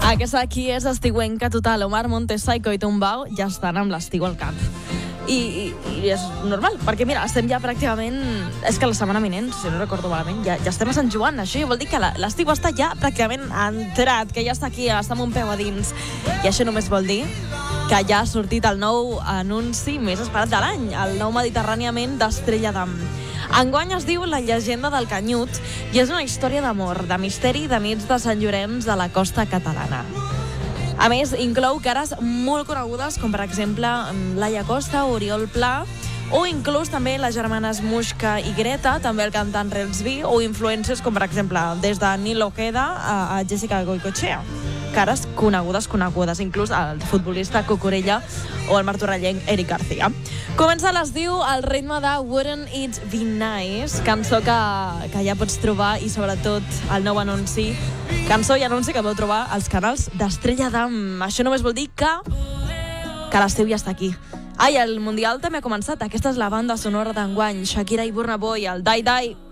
Aquesta aquí és estiuenca total. Omar Montes, Psycho i Tumbao ja estan amb l'estiu al cap. I és normal, perquè mira, estem ja pràcticament... És que la setmana vinent, si no recordo malament, ja estem a Sant Joan. Això vol dir que l'estiu està ja pràcticament entrat, que ja està aquí, està amb un peu a dins. I això només vol dir que ja ha sortit el nou anunci més esperat de l'any, el nou Mediterràniament d'Estrella d'Am. Enguany es diu La llegenda del Canyut i és una història d'amor, de misteri, de nits de Sant Llorenç de la costa catalana. A més, inclou cares molt conegudes, com per exemple Laia Costa, Oriol Pla, o inclús també les germanes Muixca i Greta, també el cantant Relsby, o influencers com per exemple des de Nil Ojeda a Jessica Goicoechea. Cares conegudes, inclús el futbolista Cucurella o el martorrellenc Eric García. Comença l'estiu al ritme de Wouldn't It Be Nice, cançó que ja pots trobar, i sobretot el nou anunci, cançó i anunci que podeu trobar als canals d'Estrella d'Am. Això només vol dir que l'estiu ja està aquí. Ai, el Mundial també ha començat. Aquesta és la banda sonora d'enguany. Shakira i Burna Boy, el Die Die.